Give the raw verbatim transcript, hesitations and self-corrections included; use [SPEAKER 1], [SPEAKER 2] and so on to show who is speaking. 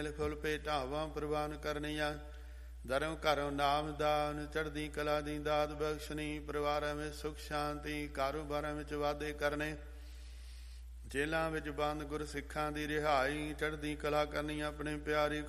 [SPEAKER 1] ਫੁੱਲ ਭੇਟਾਵਾਂ ਪ੍ਰਵਾਨ ਕਰਨੀਆਂ। ਧਰਮ ਘਰੋਂ ਨਾਮ ਦਾਨ, ਚੜ੍ਹਦੀ ਕਲਾ ਦੀ ਦਾਤ ਬਖਸ਼ਣੀ। ਪਰਿਵਾਰਾਂ ਵਿੱਚ ਸੁਖ ਸ਼ਾਂਤੀ, ਕਾਰੋਬਾਰਾਂ ਵਿੱਚ ਵਾਧੇ ਕਰਨੇ। ਜੇਲਾਂ ਵਿੱਚ ਬੰਦ ਗੁਰ ਸਿੱਖਾਂ ਦੀ ਰਿਹਾਈ, ਚੜ੍ਹਦੀ ਕਲਾ ਕਰਨੀ। ਆਪਣੇ ਪਿਆਰੀ